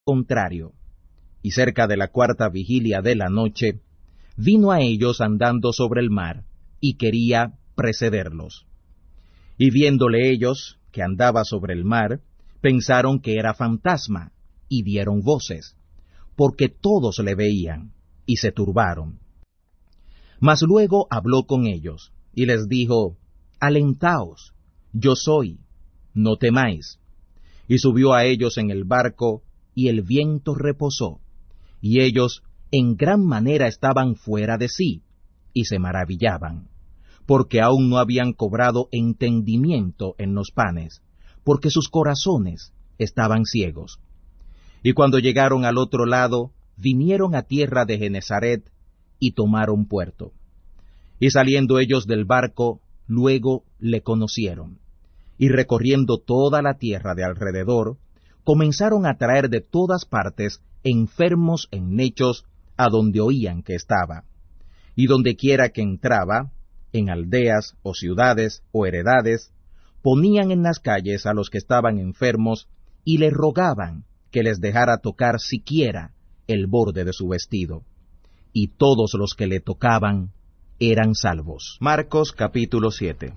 contrario, y cerca de la cuarta vigilia de la noche, vino a ellos andando sobre el mar, y quería precederlos. Y viéndole ellos, que andaba sobre el mar, pensaron que era fantasma, y dieron voces, porque todos le veían, y se turbaron. Mas luego habló con ellos, y les dijo, Alentaos, yo soy, no temáis. Y subió a ellos en el barco, y el viento reposó, y ellos en gran manera estaban fuera de sí, y se maravillaban, porque aún no habían cobrado entendimiento en los panes, porque sus corazones estaban ciegos. Y cuando llegaron al otro lado, vinieron a tierra de Genesaret, y tomaron puerto. Y saliendo ellos del barco, luego le conocieron, y recorriendo toda la tierra de alrededor, comenzaron a traer de todas partes enfermos en lechos a donde oían que estaba. Y donde quiera que entraba, en aldeas o ciudades o heredades, ponían en las calles a los que estaban enfermos, y le rogaban que les dejara tocar siquiera el borde de su vestido. Y todos los que le tocaban eran salvos. Marcos capítulo 7.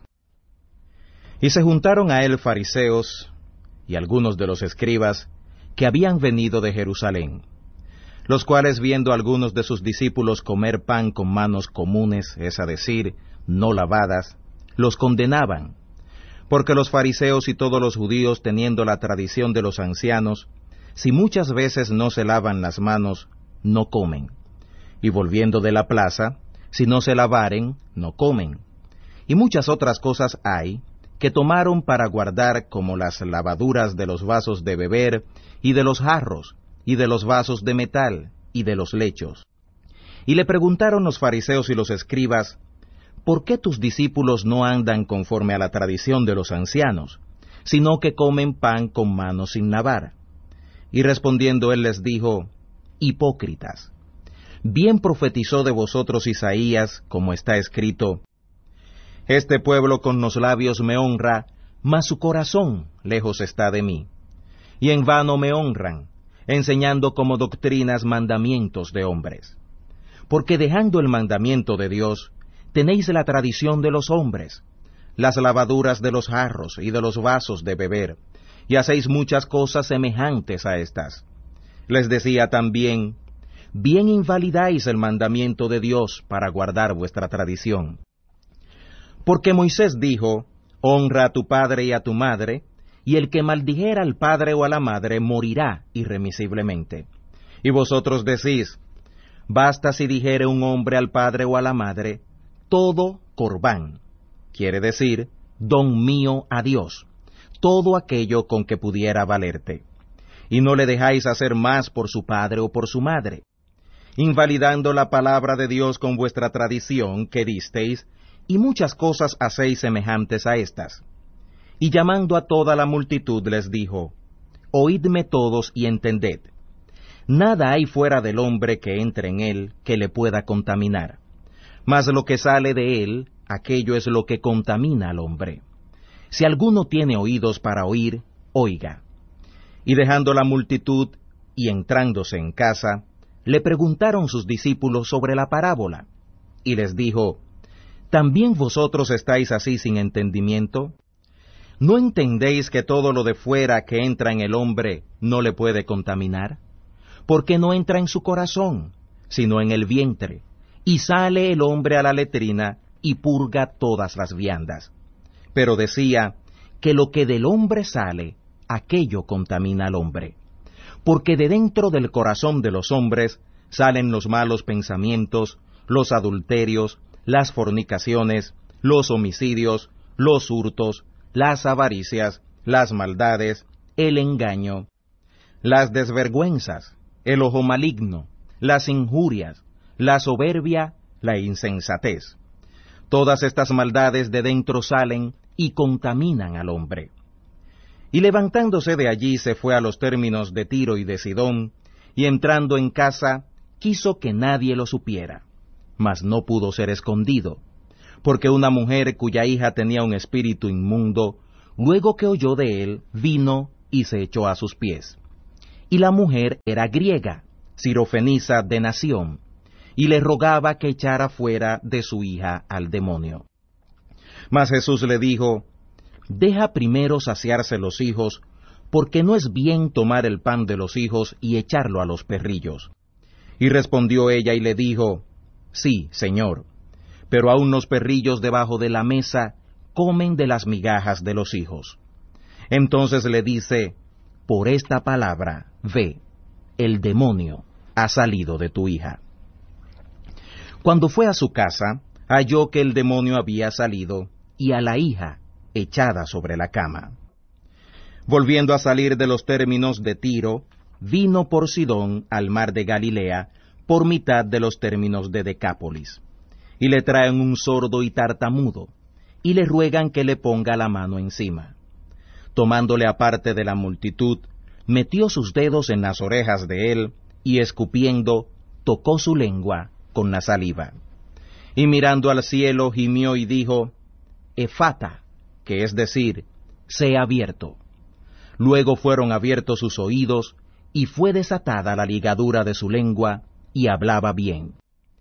Y se juntaron a él fariseos y algunos de los escribas que habían venido de Jerusalén, los cuales viendo a algunos de sus discípulos comer pan con manos comunes, es a decir, no lavadas, los condenaban, porque los fariseos y todos los judíos, teniendo la tradición de los ancianos, si muchas veces no se lavan las manos, no comen, y volviendo de la plaza, si no se lavaren, no comen. Y muchas otras cosas hay que tomaron para guardar, como las lavaduras de los vasos de beber, y de los jarros, y de los vasos de metal, y de los lechos. Y le preguntaron los fariseos y los escribas, ¿por qué tus discípulos no andan conforme a la tradición de los ancianos, sino que comen pan con manos sin lavar? Y respondiendo él les dijo, hipócritas, bien profetizó de vosotros Isaías, como está escrito, este pueblo con los labios me honra, mas su corazón lejos está de mí. Y en vano me honran, enseñando como doctrinas mandamientos de hombres. Porque dejando el mandamiento de Dios, tenéis la tradición de los hombres, las lavaduras de los jarros y de los vasos de beber, y hacéis muchas cosas semejantes a estas. Les decía también, bien invalidáis el mandamiento de Dios para guardar vuestra tradición. Porque Moisés dijo, honra a tu padre y a tu madre, y el que maldijera al padre o a la madre morirá irremisiblemente. Y vosotros decís, basta si dijere un hombre al padre o a la madre, todo corbán, quiere decir, don mío a Dios, todo aquello con que pudiera valerte. Y no le dejáis hacer más por su padre o por su madre, invalidando la palabra de Dios con vuestra tradición que disteis, y muchas cosas hacéis semejantes a estas. Y llamando a toda la multitud les dijo, oídme todos y entended. Nada hay fuera del hombre que entre en él que le pueda contaminar, mas lo que sale de él, aquello es lo que contamina al hombre. Si alguno tiene oídos para oír, oiga. Y dejando la multitud y entrándose en casa, le preguntaron sus discípulos sobre la parábola, y les dijo, ¿también vosotros estáis así sin entendimiento? ¿No entendéis que todo lo de fuera que entra en el hombre no le puede contaminar? Porque no entra en su corazón, sino en el vientre, y sale el hombre a la letrina y purga todas las viandas. Pero decía que lo que del hombre sale, aquello contamina al hombre. Porque de dentro del corazón de los hombres salen los malos pensamientos, los adulterios, las fornicaciones, los homicidios, los hurtos, las avaricias, las maldades, el engaño, las desvergüenzas, el ojo maligno, las injurias, la soberbia, la insensatez. Todas estas maldades de dentro salen y contaminan al hombre. Y levantándose de allí se fue a los términos de Tiro y de Sidón, y entrando en casa, quiso que nadie lo supiera. Mas no pudo ser escondido, porque una mujer cuya hija tenía un espíritu inmundo, luego que oyó de él, vino y se echó a sus pies. y la mujer era griega, sirofenisa de nación, y le rogaba que echara fuera de su hija al demonio. Mas Jesús le dijo, «Deja primero saciarse los hijos, porque no es bien tomar el pan de los hijos y echarlo a los perrillos». Y respondió ella y le dijo, «Sí, Señor, pero aun los perrillos debajo de la mesa comen de las migajas de los hijos». Entonces le dice, «Por esta palabra, ve, el demonio ha salido de tu hija». Cuando fue a su casa, halló que el demonio había salido, y a la hija echada sobre la cama. Volviendo a salir de los términos de Tiro, vino por Sidón al mar de Galilea, por mitad de los términos de Decápolis. Y le traen un sordo y tartamudo, y le ruegan que le ponga la mano encima. Tomándole aparte de la multitud, metió sus dedos en las orejas de él, y escupiendo, tocó su lengua con la saliva. Y mirando al cielo gimió y dijo, «Efata», que es decir, «sea abierto». Luego fueron abiertos sus oídos, y fue desatada la ligadura de su lengua, y hablaba bien.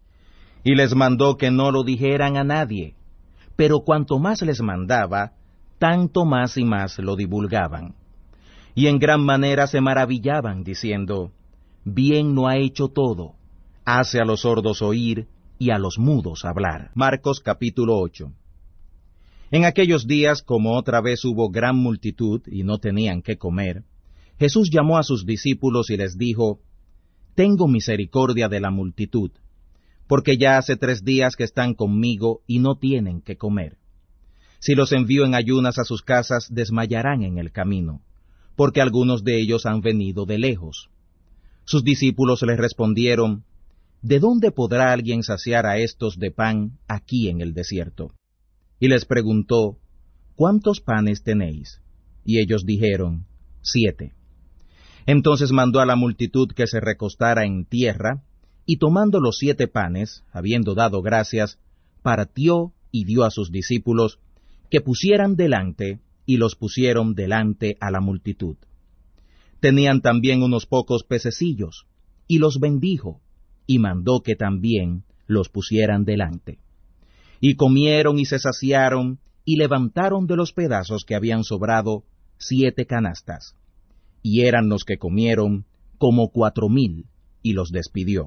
Y les mandó que no lo dijeran a nadie, pero cuanto más les mandaba, tanto más y más lo divulgaban. Y en gran manera se maravillaban, diciendo, «Bien lo ha hecho todo, hace a los sordos oír y a los mudos hablar». Marcos capítulo 8. En aquellos días, como otra vez hubo gran multitud y no tenían qué comer, Jesús llamó a sus discípulos y les dijo, «Tengo misericordia de la multitud, porque ya hace 3 días que están conmigo y no tienen qué comer. Si los envío en ayunas a sus casas, desmayarán en el camino, porque algunos de ellos han venido de lejos». Sus discípulos les respondieron, «¿De dónde podrá alguien saciar a estos de pan aquí en el desierto?». Y les preguntó, «¿Cuántos panes tenéis?». Y ellos dijeron, 7. Entonces mandó a la multitud que se recostara en tierra, y tomando los 7 panes, habiendo dado gracias, partió y dio a sus discípulos que pusieran delante, y los pusieron delante a la multitud. Tenían también unos pocos pececillos, y los bendijo, y mandó que también los pusieran delante. Y comieron y se saciaron, y levantaron de los pedazos que habían sobrado 7 canastas. Y eran los que comieron como 4,000, y los despidió.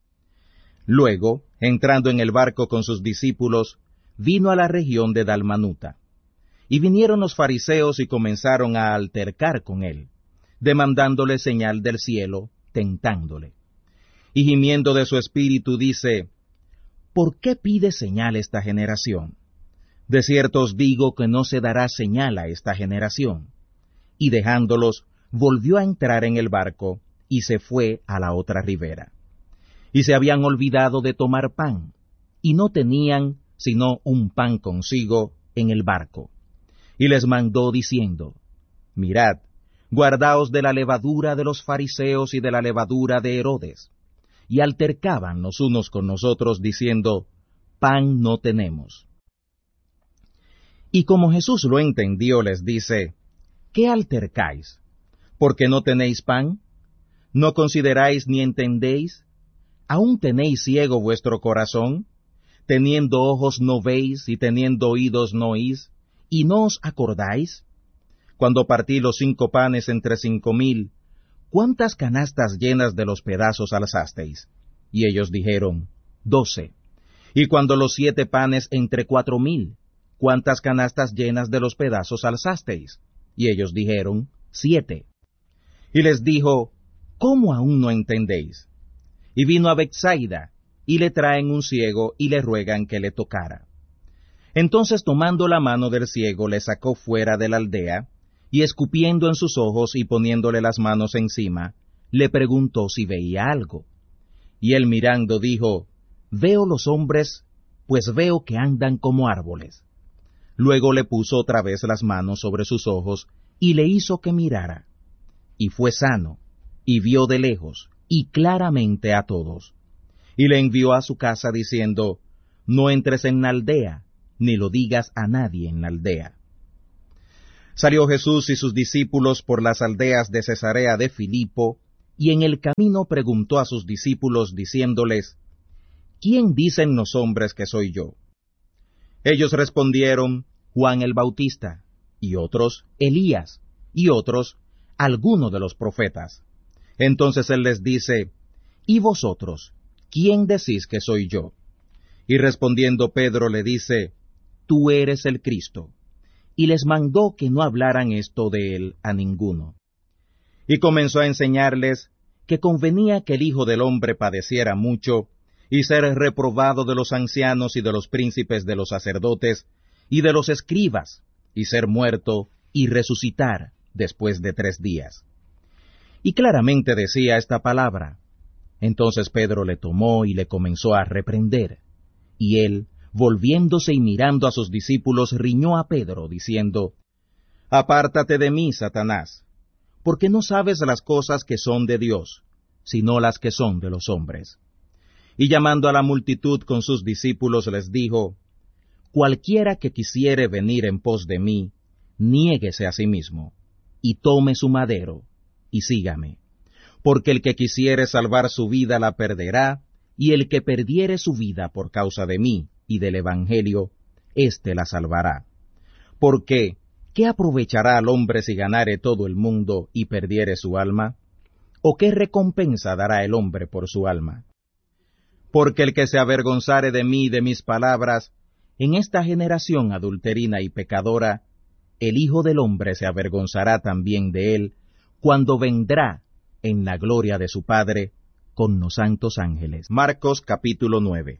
Luego, entrando en el barco con sus discípulos, vino a la región de Dalmanuta. Y vinieron los fariseos y comenzaron a altercar con él, demandándole señal del cielo, tentándole. Y gimiendo de su espíritu dice, «¿Por qué pide señal esta generación? De cierto os digo que no se dará señal a esta generación». Y dejándolos, volvió a entrar en el barco, y se fue a la otra ribera. Y se habían olvidado de tomar pan, y no tenían sino un pan consigo en el barco. Y les mandó diciendo, «Mirad, guardaos de la levadura de los fariseos y de la levadura de Herodes». Y altercaban los unos con los otros, diciendo, «Pan no tenemos». Y como Jesús lo entendió, les dice, «¿Qué altercáis? ¿Porque no tenéis pan? ¿No consideráis ni entendéis? ¿Aún tenéis ciego vuestro corazón? Teniendo ojos no veis, y teniendo oídos no oís, ¿y no os acordáis? Cuando partí los 5 panes entre 5,000, ¿cuántas canastas llenas de los pedazos alzasteis? Y ellos dijeron, 12. Y cuando los 7 panes entre 4,000, ¿cuántas canastas llenas de los pedazos alzasteis? Y ellos dijeron, 7. Y les dijo, ¿cómo aún no entendéis? Y vino a Betsaida, y le traen un ciego, y le ruegan que le tocara. Entonces tomando la mano del ciego, le sacó fuera de la aldea, y escupiendo en sus ojos y poniéndole las manos encima, le preguntó si veía algo. Y él mirando dijo, «Veo los hombres, pues veo que andan como árboles». Luego le puso otra vez las manos sobre sus ojos, y le hizo que mirara. Y fue sano, y vio de lejos, y claramente a todos. Y le envió a su casa diciendo, «No entres en la aldea, ni lo digas a nadie en la aldea». Salió Jesús y sus discípulos por las aldeas de Cesarea de Filipo, y en el camino preguntó a sus discípulos, diciéndoles, ¿quién dicen los hombres que soy yo? Ellos respondieron, Juan el Bautista, y otros, Elías, y otros, alguno de los profetas. Entonces él les dice, ¿y vosotros, quién decís que soy yo? Y respondiendo Pedro le dice, tú eres el Cristo. Y les mandó que no hablaran esto de él a ninguno. Y comenzó a enseñarles que convenía que el Hijo del Hombre padeciera mucho, y ser reprobado de los ancianos y de los príncipes de los sacerdotes, y de los escribas, y ser muerto, y resucitar después de 3 días. Y claramente decía esta palabra. Entonces Pedro le tomó y le comenzó a reprender. Y él, volviéndose y mirando a sus discípulos, riñó a Pedro, diciendo, Apártate de mí, Satanás, porque no sabes las cosas que son de Dios, sino las que son de los hombres. Y llamando a la multitud con sus discípulos les dijo, Cualquiera que quisiere venir en pos de mí, niéguese a sí mismo, y tome su madero, y sígame. Porque el que quisiere salvar su vida la perderá, y el que perdiere su vida por causa de mí y del Evangelio, éste la salvará. Porque, ¿qué aprovechará al hombre si ganare todo el mundo y perdiere su alma? ¿O qué recompensa dará el hombre por su alma? Porque el que se avergonzare de mí y de mis palabras, en esta generación adulterina y pecadora, el Hijo del Hombre se avergonzará también de él, cuando vendrá en la gloria de su Padre con los santos ángeles. Marcos capítulo 9.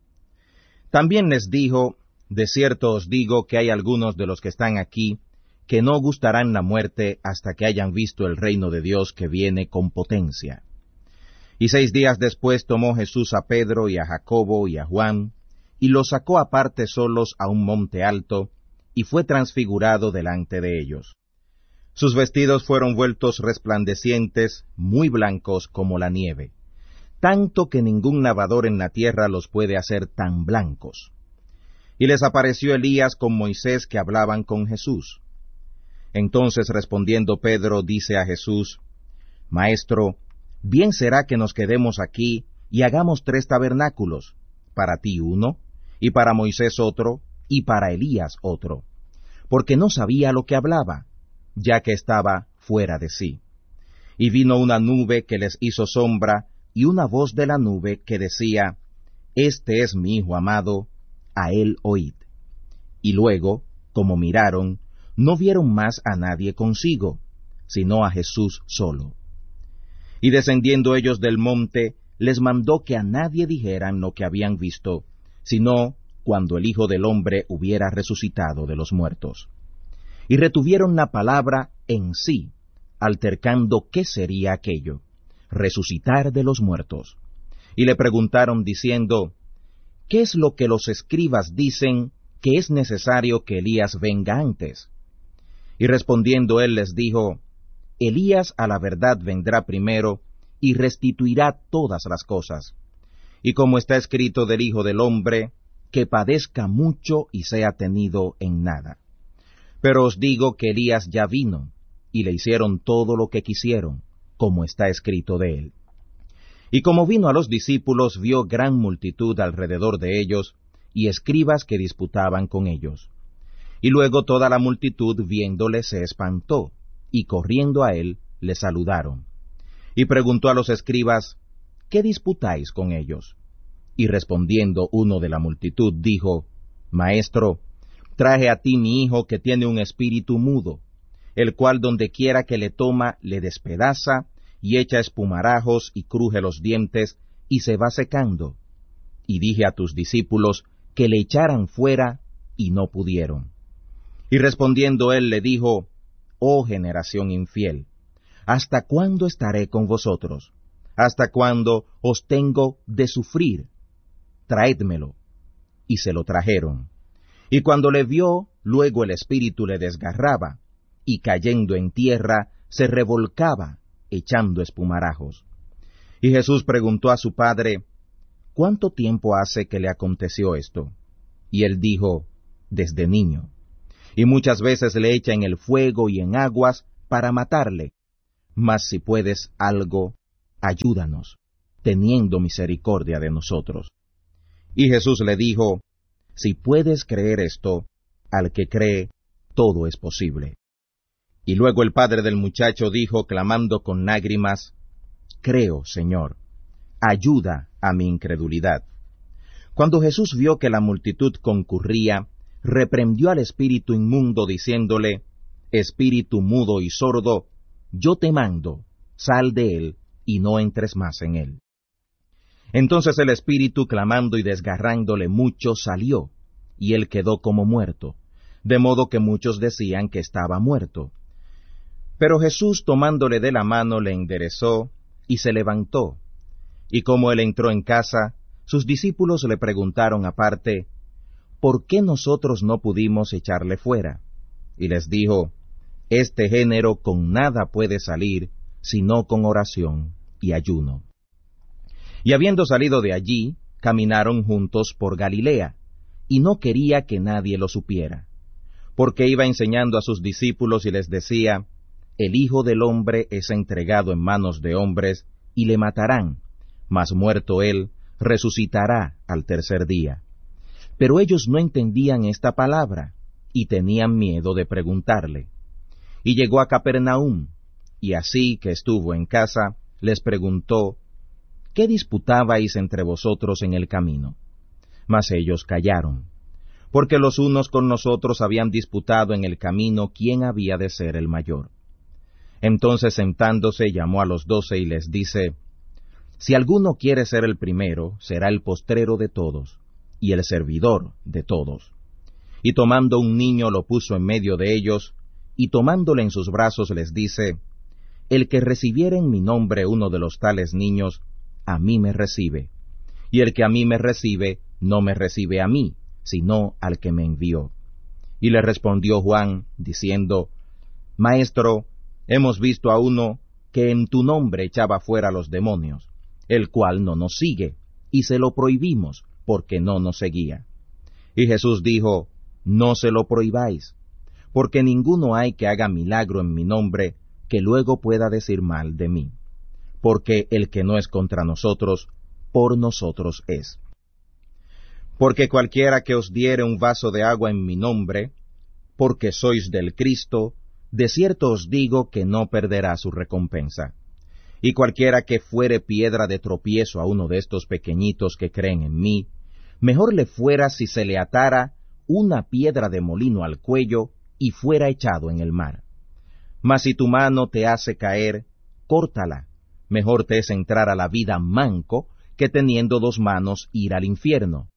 También les dijo, de cierto os digo que hay algunos de los que están aquí, que no gustarán la muerte hasta que hayan visto el reino de Dios que viene con potencia. Y 6 días después tomó Jesús a Pedro y a Jacobo y a Juan, y los sacó aparte solos a un monte alto, y fue transfigurado delante de ellos. Sus vestidos fueron vueltos resplandecientes, muy blancos como la nieve, tanto que ningún lavador en la tierra los puede hacer tan blancos. Y les apareció Elías con Moisés que hablaban con Jesús. Entonces respondiendo Pedro dice a Jesús, Maestro, bien será que nos quedemos aquí y hagamos 3 tabernáculos, para ti uno, y para Moisés otro, y para Elías otro, porque no sabía lo que hablaba, ya que estaba fuera de sí. Y vino una nube que les hizo sombra, y una voz de la nube que decía, Este es mi Hijo amado, a él oíd. Y luego, como miraron, no vieron más a nadie consigo, sino a Jesús solo. Y descendiendo ellos del monte, les mandó que a nadie dijeran lo que habían visto, sino cuando el Hijo del Hombre hubiera resucitado de los muertos. Y retuvieron la palabra en sí, altercando qué sería aquello, resucitar de los muertos. Y le preguntaron diciendo, ¿qué es lo que los escribas dicen que es necesario que Elías venga antes? Y respondiendo él les dijo, Elías a la verdad vendrá primero, y restituirá todas las cosas. Y como está escrito del Hijo del Hombre, que padezca mucho y sea tenido en nada. Pero os digo que Elías ya vino, y le hicieron todo lo que quisieron, como está escrito de él. Y como vino a los discípulos, vio gran multitud alrededor de ellos, y escribas que disputaban con ellos. Y luego toda la multitud viéndole se espantó, y corriendo a él, le saludaron. Y preguntó a los escribas, ¿qué disputáis con ellos? Y respondiendo uno de la multitud, dijo, Maestro, traje a ti mi hijo que tiene un espíritu mudo, el cual donde quiera que le toma, le despedaza, y echa espumarajos, y cruje los dientes, y se va secando. Y dije a tus discípulos que le echaran fuera, y no pudieron. Y respondiendo él le dijo, Oh generación infiel, ¿hasta cuándo estaré con vosotros? ¿Hasta cuándo os tengo de sufrir? Traédmelo. Y se lo trajeron. Y cuando le vio, luego el espíritu le desgarraba, y cayendo en tierra, se revolcaba, echando espumarajos. Y Jesús preguntó a su padre, ¿cuánto tiempo hace que le aconteció esto? Y él dijo, desde niño. Y muchas veces le echa en el fuego y en aguas para matarle. mas si puedes algo, ayúdanos, teniendo misericordia de nosotros. Y Jesús le dijo, si puedes creer esto, al que cree, todo es posible. Y luego el padre del muchacho dijo, clamando con lágrimas, creo, Señor, ayuda a mi incredulidad. Cuando Jesús vio que la multitud concurría, reprendió al espíritu inmundo, diciéndole, espíritu mudo y sordo, yo te mando, sal de él, y no entres más en él. Entonces el espíritu, clamando y desgarrándole mucho, salió, y él quedó como muerto, de modo que muchos decían que estaba muerto. Pero Jesús, tomándole de la mano, le enderezó, y se levantó. Y como él entró en casa, sus discípulos le preguntaron aparte, ¿por qué nosotros no pudimos echarle fuera? Y les dijo, este género con nada puede salir, sino con oración y ayuno. Y habiendo salido de allí, caminaron juntos por Galilea, y no quería que nadie lo supiera, porque iba enseñando a sus discípulos y les decía, el Hijo del Hombre es entregado en manos de hombres, y le matarán, mas muerto él, resucitará al tercer día. Pero ellos no entendían esta palabra, y tenían miedo de preguntarle. Y llegó a Capernaum, y así que estuvo en casa, les preguntó, ¿qué disputabais entre vosotros en el camino? Mas ellos callaron, porque los unos con nosotros habían disputado en el camino quién había de ser el mayor. Entonces sentándose llamó a los 12 y les dice, si alguno quiere ser el primero, será el postrero de todos, y el servidor de todos. Y tomando un niño lo puso en medio de ellos, y tomándole en sus brazos les dice, el que recibiere en mi nombre uno de los tales niños, a mí me recibe, y el que a mí me recibe, no me recibe a mí, sino al que me envió. Y le respondió Juan, diciendo, Maestro, hemos visto a uno que en tu nombre echaba fuera los demonios, el cual no nos sigue, y se lo prohibimos, porque no nos seguía. Y Jesús dijo, no se lo prohibáis, porque ninguno hay que haga milagro en mi nombre, que luego pueda decir mal de mí. Porque el que no es contra nosotros, por nosotros es. Porque cualquiera que os diere un vaso de agua en mi nombre, porque sois del Cristo, de cierto os digo que no perderá su recompensa. Y cualquiera que fuere piedra de tropiezo a uno de estos pequeñitos que creen en mí, mejor le fuera si se le atara una piedra de molino al cuello y fuera echado en el mar. Mas si tu mano te hace caer, córtala. Mejor te es entrar a la vida manco que teniendo 2 manos ir al infierno,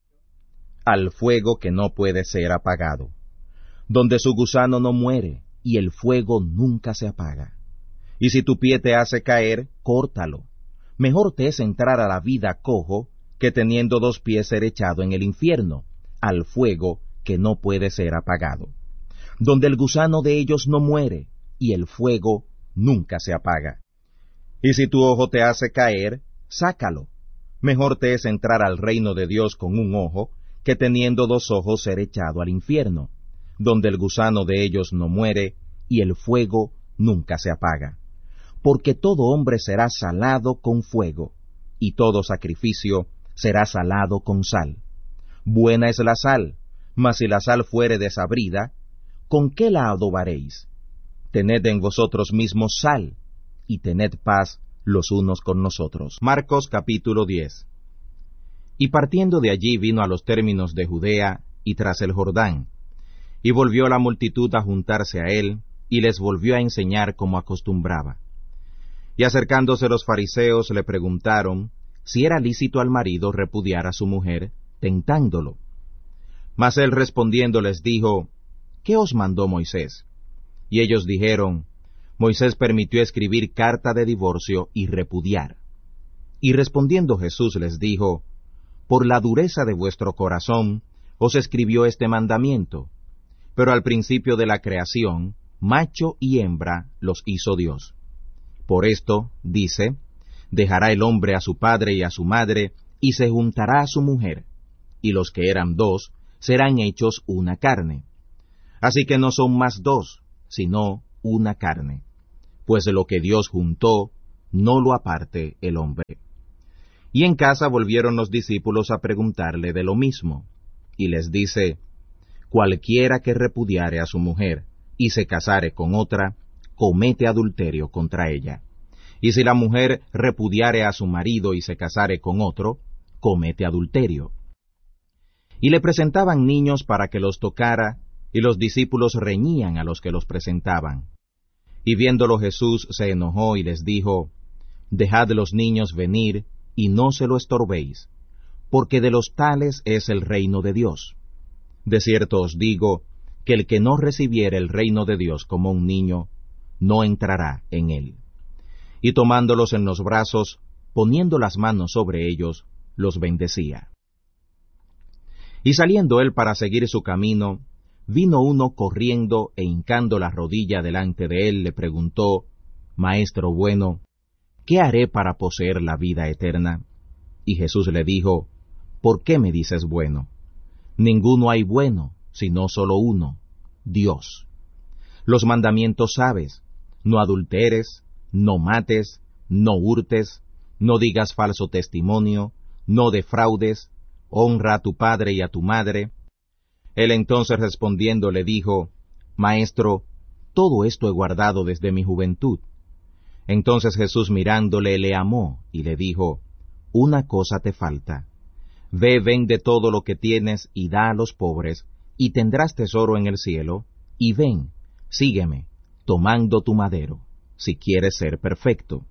al fuego que no puede ser apagado, donde su gusano no muere y el fuego nunca se apaga. Y si tu pie te hace caer, córtalo. Mejor te es entrar a la vida cojo que teniendo 2 pies ser echado en el infierno, al fuego que no puede ser apagado, donde el gusano de ellos no muere y el fuego nunca se apaga. Y si tu ojo te hace caer, sácalo. Mejor te es entrar al reino de Dios con un ojo, que teniendo 2 ojos ser echado al infierno, donde el gusano de ellos no muere, y el fuego nunca se apaga. Porque todo hombre será salado con fuego, y todo sacrificio será salado con sal. Buena es la sal, mas si la sal fuere desabrida, ¿con qué la adobaréis? Tened en vosotros mismos sal, y tened paz los unos con nosotros. Marcos capítulo 10. Y partiendo de allí vino a los términos de Judea y tras el Jordán, y volvió la multitud a juntarse a él, y les volvió a enseñar como acostumbraba. Y acercándose los fariseos le preguntaron si era lícito al marido repudiar a su mujer, tentándolo. Mas él respondiendo les dijo, ¿qué os mandó Moisés? Y ellos dijeron, Moisés permitió escribir carta de divorcio y repudiar. Y respondiendo Jesús les dijo, por la dureza de vuestro corazón os escribió este mandamiento, pero al principio de la creación, macho y hembra los hizo Dios. Por esto, dice, dejará el hombre a su padre y a su madre, y se juntará a su mujer, y los que eran 2 serán hechos una carne. Así que no son más 2, sino una carne. pues lo que Dios juntó, no lo aparte el hombre. Y en casa volvieron los discípulos a preguntarle de lo mismo, y les dice, cualquiera que repudiare a su mujer, y se casare con otra, comete adulterio contra ella. Y si la mujer repudiare a su marido y se casare con otro, comete adulterio. Y le presentaban niños para que los tocara, y los discípulos reñían a los que los presentaban. Y viéndolo Jesús se enojó y les dijo, dejad los niños venir, y no se lo estorbéis, porque de los tales es el reino de Dios. De cierto os digo, que el que no recibiere el reino de Dios como un niño, no entrará en él. Y tomándolos en los brazos, poniendo las manos sobre ellos, los bendecía. Y saliendo él para seguir su camino, vino uno corriendo e hincando la rodilla delante de él, le preguntó, Maestro bueno, ¿qué haré para poseer la vida eterna? Y Jesús le dijo, ¿por qué me dices bueno? Ninguno hay bueno, sino solo uno, Dios. Los mandamientos sabes, no adulteres, no mates, no hurtes, no digas falso testimonio, no defraudes, honra a tu padre y a tu madre. Él entonces respondiendo le dijo, Maestro, todo esto he guardado desde mi juventud. Entonces Jesús mirándole le amó y le dijo, una cosa te falta. Ve, vende todo lo que tienes y da a los pobres, y tendrás tesoro en el cielo, y ven, sígueme, tomando tu madero, si quieres ser perfecto.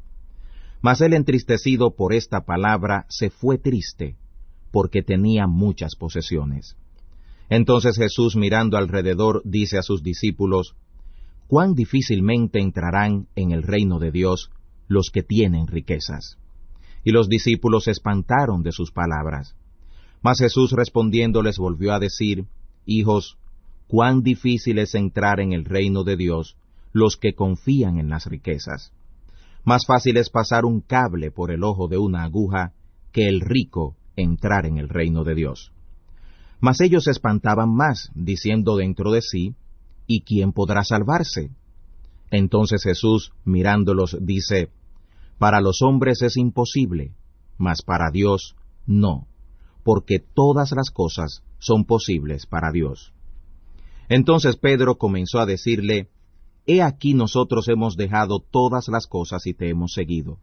Mas él entristecido por esta palabra se fue triste, porque tenía muchas posesiones. Entonces Jesús mirando alrededor dice a sus discípulos, cuán difícilmente entrarán en el reino de Dios los que tienen riquezas. Y los discípulos se espantaron de sus palabras. Mas Jesús respondiendo les volvió a decir, hijos, cuán difícil es entrar en el reino de Dios los que confían en las riquezas. Más fácil es pasar un cable por el ojo de una aguja que el rico entrar en el reino de Dios. Mas ellos se espantaban más, diciendo dentro de sí, ¿y quién podrá salvarse? Entonces Jesús, mirándolos, dice, para los hombres es imposible, mas para Dios no, porque todas las cosas son posibles para Dios. Entonces Pedro comenzó a decirle, He aquí nosotros hemos dejado todas las cosas y te hemos seguido.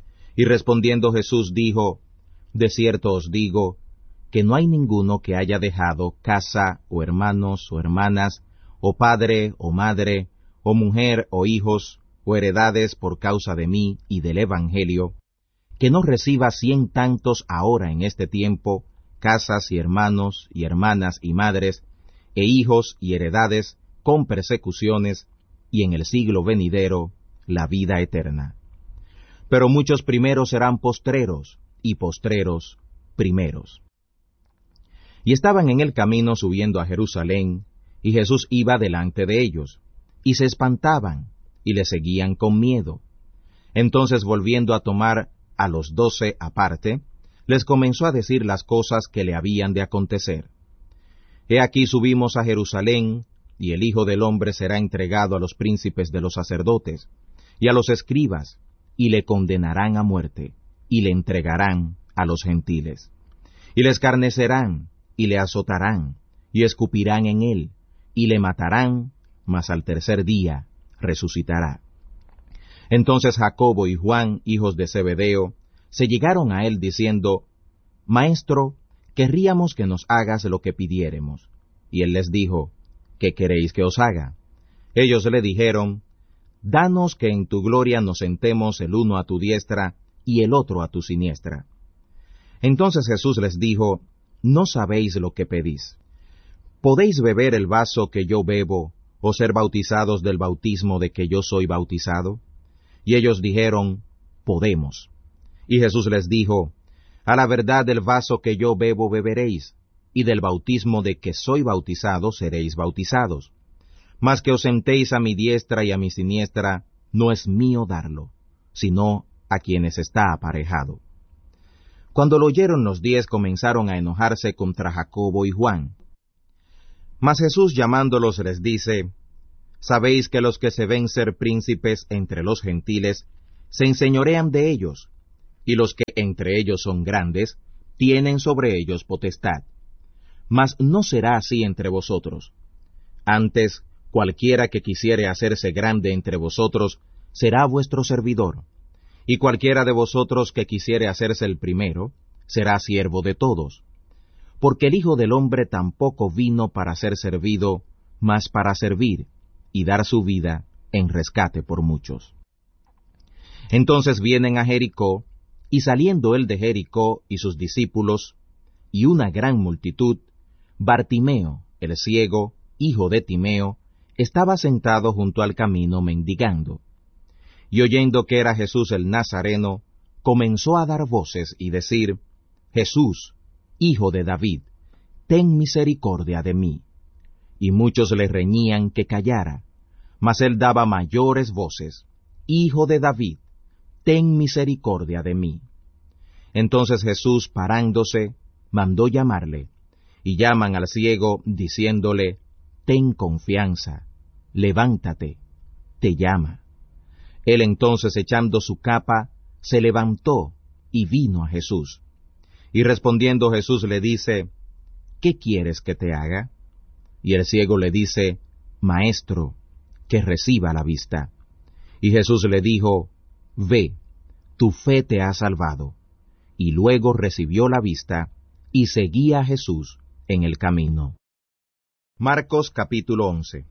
Y respondiendo Jesús dijo, de cierto os digo, que no hay ninguno que haya dejado casa, o hermanos, o hermanas, o padre, o madre, o mujer, o hijos, o heredades por causa de mí y del Evangelio, que no reciba 100 tantos ahora en este tiempo, casas y hermanos, y hermanas, y madres, e hijos y heredades, con persecuciones, y en el siglo venidero, la vida eterna. Pero muchos primeros serán postreros, y postreros primeros. Y estaban en el camino subiendo a Jerusalén, y Jesús iba delante de ellos, y se espantaban, y le seguían con miedo. Entonces volviendo a tomar a los 12 aparte, les comenzó a decir las cosas que le habían de acontecer. He aquí subimos a Jerusalén, y el Hijo del Hombre será entregado a los príncipes de los sacerdotes, y a los escribas, y le condenarán a muerte, y le entregarán a los gentiles. Y le escarnecerán, y le azotarán, y escupirán en él, y le matarán, mas al tercer día resucitará. Entonces Jacobo y Juan, hijos de Zebedeo, se llegaron a él diciendo, Maestro, querríamos que nos hagas lo que pidiéremos. Y él les dijo, ¿qué queréis que os haga? Ellos le dijeron, Danos que en tu gloria nos sentemos el uno a tu diestra y el otro a tu siniestra. Entonces Jesús les dijo, No sabéis lo que pedís. ¿Podéis beber el vaso que yo bebo, o ser bautizados del bautismo de que yo soy bautizado? Y ellos dijeron, Podemos. Y Jesús les dijo, A la verdad del vaso que yo bebo beberéis, y del bautismo de que soy bautizado seréis bautizados. Mas que os sentéis a mi diestra y a mi siniestra, no es mío darlo, sino a quienes está aparejado. Cuando lo oyeron los 10 comenzaron a enojarse contra Jacobo y Juan. Mas Jesús llamándolos les dice, Sabéis que los que se ven ser príncipes entre los gentiles se enseñorean de ellos, y los que entre ellos son grandes tienen sobre ellos potestad. Mas no será así entre vosotros. Antes, cualquiera que quisiere hacerse grande entre vosotros será vuestro servidor, y cualquiera de vosotros que quisiere hacerse el primero será siervo de todos. Porque el Hijo del Hombre tampoco vino para ser servido, mas para servir, y dar su vida en rescate por muchos. Entonces vienen a Jericó, y saliendo él de Jericó y sus discípulos, y una gran multitud, Bartimeo, el ciego, hijo de Timeo, estaba sentado junto al camino mendigando. Y oyendo que era Jesús el Nazareno, comenzó a dar voces y decir, Jesús, hijo de David, ten misericordia de mí. Y muchos le reñían que callara, mas él daba mayores voces, Hijo de David, ten misericordia de mí. Entonces Jesús, parándose, mandó llamarle, y llaman al ciego, diciéndole, ten confianza, levántate, te llama. Él entonces, echando su capa, se levantó y vino a Jesús. Y respondiendo Jesús le dice, ¿qué quieres que te haga? Y el ciego le dice, Maestro, que reciba la vista. Y Jesús le dijo, ve, tu fe te ha salvado. Y luego recibió la vista, y seguía a Jesús en el camino. Marcos capítulo 11.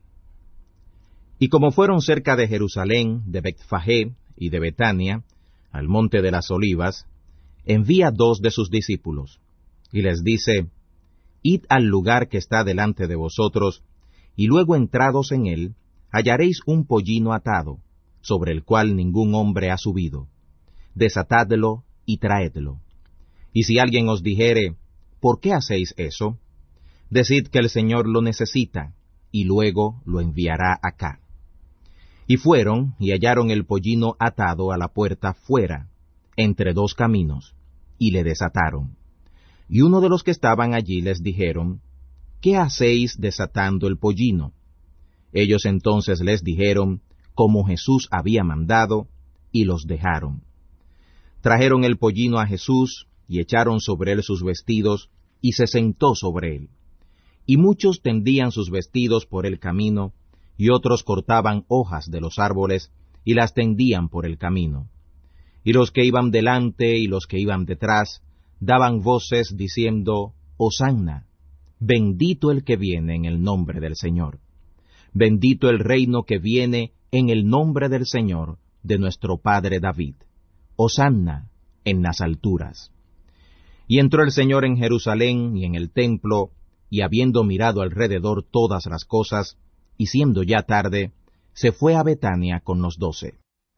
Y como fueron cerca de Jerusalén, de Betfagé y de Betania, al monte de las Olivas, envía 2 de sus discípulos, y les dice, id al lugar que está delante de vosotros, y luego entrados en él, hallaréis un pollino atado, sobre el cual ningún hombre ha subido. Desatadlo y traedlo. Y si alguien os dijere, ¿por qué hacéis eso? Decid que el Señor lo necesita, y luego lo enviará acá. Y fueron, y hallaron el pollino atado a la puerta fuera, entre 2 caminos, y le desataron. Y uno de los que estaban allí les dijeron, ¿qué hacéis desatando el pollino? Ellos entonces les dijeron, como Jesús había mandado, y los dejaron. Trajeron el pollino a Jesús, y echaron sobre él sus vestidos, y se sentó sobre él. Y muchos tendían sus vestidos por el camino, y otros cortaban hojas de los árboles, y las tendían por el camino. Y los que iban delante y los que iban detrás, daban voces diciendo, Hosanna, bendito el que viene en el nombre del Señor. Bendito el reino que viene en el nombre del Señor, de nuestro Padre David. Hosanna en las alturas. Y entró el Señor en Jerusalén y en el templo, y habiendo mirado alrededor todas las cosas, y siendo ya tarde, se fue a Betania con los 12.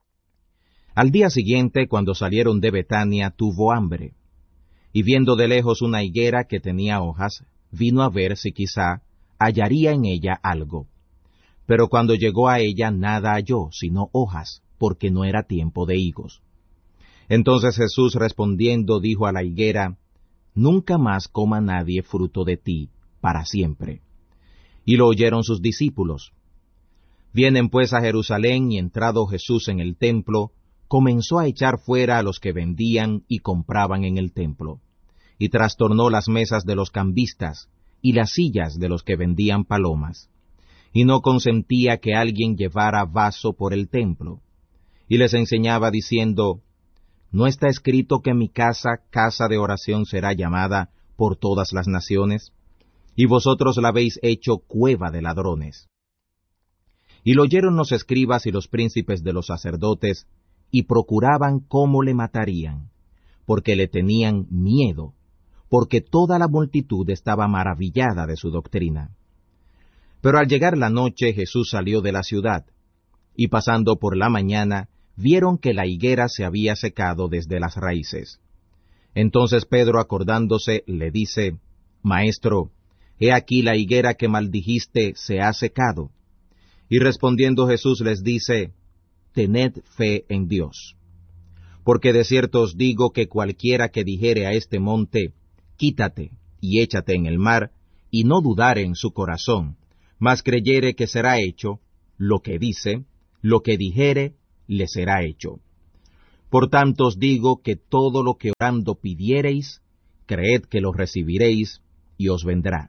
Al día siguiente, cuando salieron de Betania, tuvo hambre. Y viendo de lejos una higuera que tenía hojas, vino a ver si quizá hallaría en ella algo. Pero cuando llegó a ella nada halló, sino hojas, porque no era tiempo de higos. Entonces Jesús respondiendo dijo a la higuera, Nunca más coma nadie fruto de ti, para siempre. Y lo oyeron sus discípulos. Vienen pues a Jerusalén, y entrado Jesús en el templo, comenzó a echar fuera a los que vendían y compraban en el templo, y trastornó las mesas de los cambistas, y las sillas de los que vendían palomas, y no consentía que alguien llevara vaso por el templo, y les enseñaba diciendo, ¿no está escrito que mi casa, casa de oración será llamada por todas las naciones? Y vosotros la habéis hecho cueva de ladrones. Y lo oyeron los escribas y los príncipes de los sacerdotes, y procuraban cómo le matarían, porque le tenían miedo, porque toda la multitud estaba maravillada de su doctrina. Pero al llegar la noche Jesús salió de la ciudad, y pasando por la mañana, vieron que la higuera se había secado desde las raíces. Entonces Pedro, acordándose, le dice, Maestro, he aquí la higuera que maldijiste se ha secado. Y respondiendo Jesús les dice, Tened fe en Dios. Porque de cierto os digo que cualquiera que dijere a este monte, Quítate y échate en el mar, y no dudare en su corazón, mas creyere que será hecho, lo que dice, lo que dijere, le será hecho. Por tanto os digo que todo lo que orando pidiereis, creed que lo recibiréis, y os vendrá.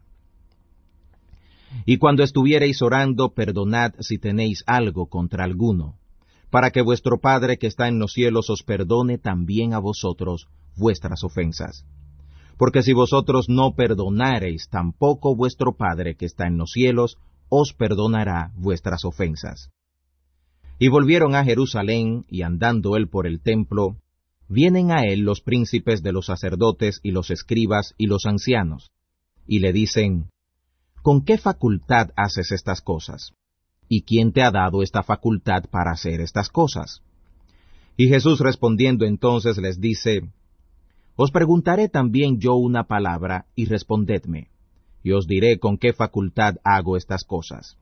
Y cuando estuviereis orando, perdonad si tenéis algo contra alguno, para que vuestro Padre que está en los cielos os perdone también a vosotros vuestras ofensas. Porque si vosotros no perdonareis, tampoco vuestro Padre que está en los cielos os perdonará vuestras ofensas. Y volvieron a Jerusalén, y andando él por el templo, vienen a él los príncipes de los sacerdotes y los escribas y los ancianos, y le dicen, ¿con qué facultad haces estas cosas? ¿Y quién te ha dado esta facultad para hacer estas cosas? Y Jesús respondiendo entonces les dice, os preguntaré también yo una palabra, y respondedme, y os diré con qué facultad hago estas cosas.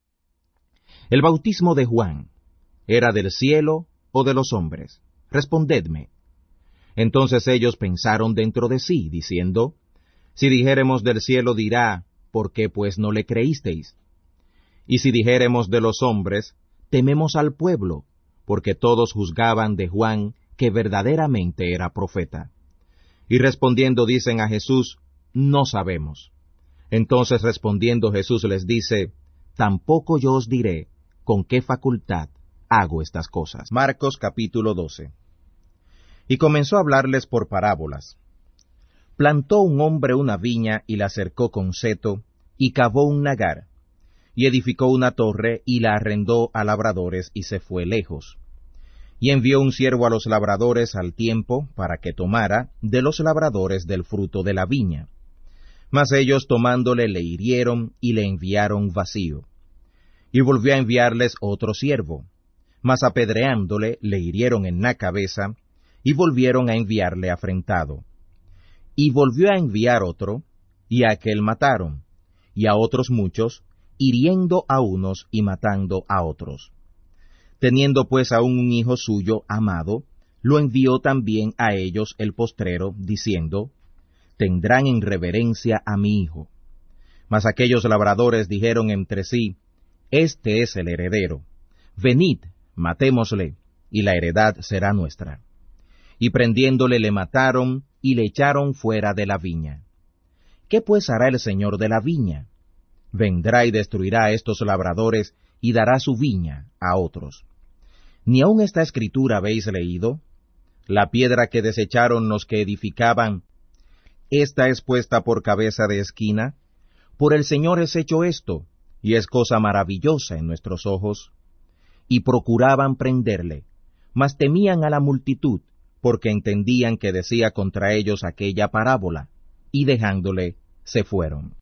¿El bautismo de Juan era del cielo o de los hombres? Respondedme. Entonces ellos pensaron dentro de sí, diciendo, si dijéremos del cielo dirá, ¿por qué pues no le creísteis? Y si dijéremos de los hombres, tememos al pueblo, porque todos juzgaban de Juan que verdaderamente era profeta. Y respondiendo dicen a Jesús, no sabemos. Entonces respondiendo Jesús les dice, tampoco yo os diré con qué facultad hago estas cosas. Marcos capítulo 12. Y comenzó a hablarles por parábolas. Plantó un hombre una viña y la cercó con seto, y cavó un lagar, y edificó una torre y la arrendó a labradores y se fue lejos. Y envió un siervo a los labradores al tiempo para que tomara de los labradores del fruto de la viña. Mas ellos tomándole le hirieron y le enviaron vacío. Y volvió a enviarles otro siervo, mas apedreándole le hirieron en la cabeza, y volvieron a enviarle afrentado. Y volvió a enviar otro, y a aquel mataron, y a otros muchos, hiriendo a unos y matando a otros. Teniendo pues aún un hijo suyo amado, lo envió también a ellos el postrero, diciendo, tendrán en reverencia a mi hijo. Mas aquellos labradores dijeron entre sí, este es el heredero, venid, matémosle, y la heredad será nuestra. Y prendiéndole le mataron, y le echaron fuera de la viña. ¿Qué pues hará el señor de la viña? Vendrá y destruirá a estos labradores, y dará su viña a otros. ¿Ni aun esta escritura habéis leído? La piedra que desecharon los que edificaban, esta es puesta por cabeza de esquina. Por el Señor es hecho esto, y es cosa maravillosa en nuestros ojos. Y procuraban prenderle, mas temían a la multitud, porque entendían que decía contra ellos aquella parábola, y dejándole, se fueron.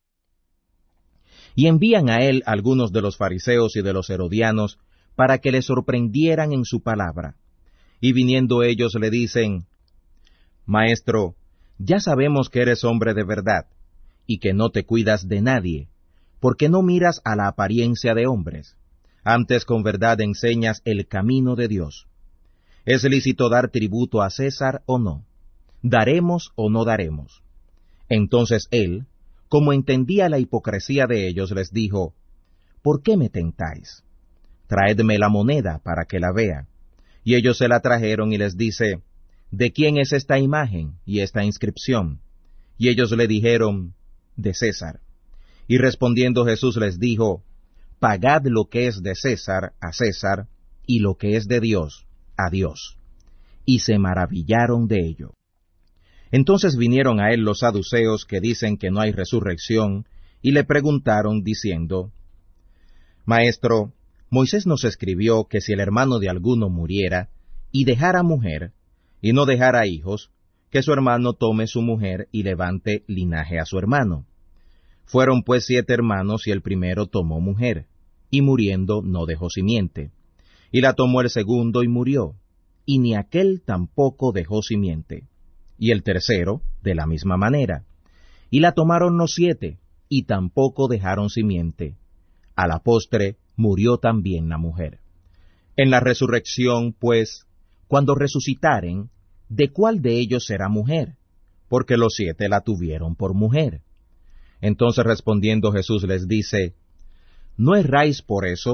Y envían a él algunos de los fariseos y de los herodianos, para que le sorprendieran en su palabra. Y viniendo ellos le dicen, Maestro, ya sabemos que eres hombre de verdad, y que no te cuidas de nadie, porque no miras a la apariencia de hombres, antes con verdad enseñas el camino de Dios. ¿Es lícito dar tributo a César o no? ¿Daremos o no daremos? Entonces él, como entendía la hipocresía de ellos, les dijo, ¿por qué me tentáis? Traedme la moneda para que la vea. Y ellos se la trajeron y les dice, ¿de quién es esta imagen y esta inscripción? Y ellos le dijeron, de César. Y respondiendo Jesús les dijo, pagad lo que es de César a César, y lo que es de Dios a Dios. Y se maravillaron de ello. Entonces vinieron a él los saduceos que dicen que no hay resurrección, y le preguntaron diciendo, Maestro, Moisés nos escribió que si el hermano de alguno muriera, y dejara mujer, y no dejara hijos, que su hermano tome su mujer y levante linaje a su hermano. Fueron pues 7 hermanos, y el primero tomó mujer, y muriendo no dejó simiente. Y la tomó el segundo y murió, y ni aquel tampoco dejó simiente. Y el tercero, de la misma manera. Y la tomaron los 7, y tampoco dejaron simiente. A la postre murió también la mujer. En la resurrección, pues, cuando resucitaren, ¿de cuál de ellos será mujer? Porque los 7 la tuvieron por mujer. Entonces respondiendo Jesús les dice, ¿no erráis por eso?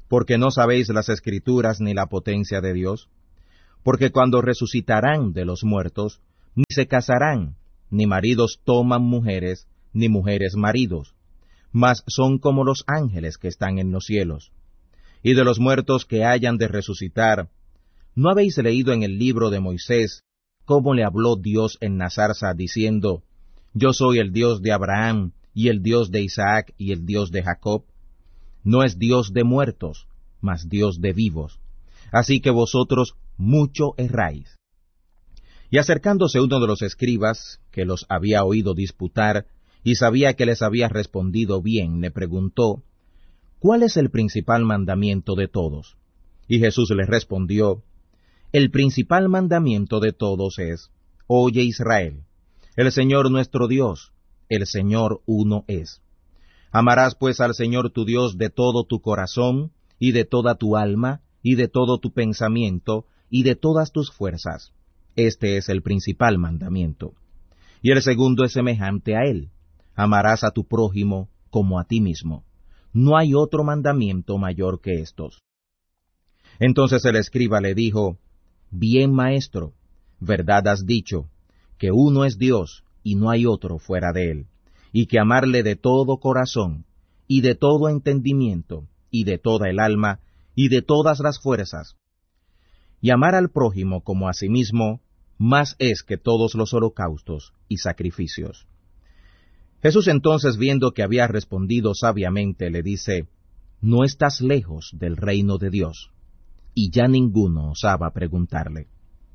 porque no sabéis las Escrituras ni la potencia de Dios, porque cuando resucitarán de los muertos, ni se casarán, ni maridos toman mujeres, ni mujeres maridos, mas son como los ángeles que están en los cielos. Y de los muertos que hayan de resucitar, ¿no habéis leído en el libro de Moisés cómo le habló Dios en la zarza, diciendo, Yo soy el Dios de Abraham, y el Dios de Isaac, y el Dios de Jacob? No es Dios de muertos, mas Dios de vivos. Así que vosotros mucho erráis. Y acercándose uno de los escribas, que los había oído disputar, y sabía que les había respondido bien, le preguntó, ¿cuál es el principal mandamiento de todos? Y Jesús le respondió, el principal mandamiento de todos es, Oye Israel, el Señor nuestro Dios, el Señor uno es. Amarás pues al Señor tu Dios de todo tu corazón, y de toda tu alma, y de todo tu pensamiento, y de todas tus fuerzas. Este es el principal mandamiento. Y el segundo es semejante a él. Amarás a tu prójimo como a ti mismo. No hay otro mandamiento mayor que estos. Entonces el escriba le dijo, Bien, maestro, verdad has dicho, que uno es Dios, y no hay otro fuera de él, y que amarle de todo corazón, y de todo entendimiento, y de toda el alma, y de todas las fuerzas. Y amar al prójimo como a sí mismo, más es que todos los holocaustos y sacrificios. Jesús entonces, viendo que había respondido sabiamente, le dice, No estás lejos del reino de Dios. Y ya ninguno osaba preguntarle.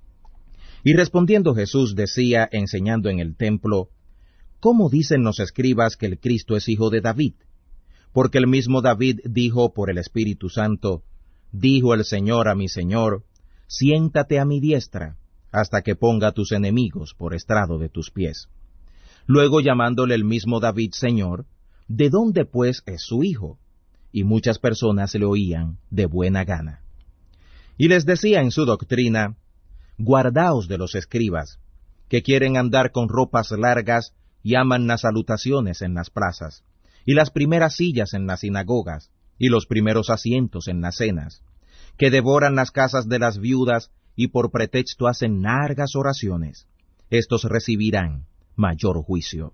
Y respondiendo Jesús decía, enseñando en el templo, ¿Cómo dicen los escribas que el Cristo es hijo de David? Porque el mismo David dijo por el Espíritu Santo, Dijo el Señor a mi Señor, Siéntate a mi diestra, hasta que ponga a tus enemigos por estrado de tus pies. Luego llamándole el mismo David Señor, ¿de dónde pues es su hijo? Y muchas personas le oían de buena gana. Y les decía en su doctrina, Guardaos de los escribas, que quieren andar con ropas largas y aman las salutaciones en las plazas, y las primeras sillas en las sinagogas, y los primeros asientos en las cenas, que devoran las casas de las viudas y por pretexto hacen largas oraciones. Estos recibirán mayor juicio.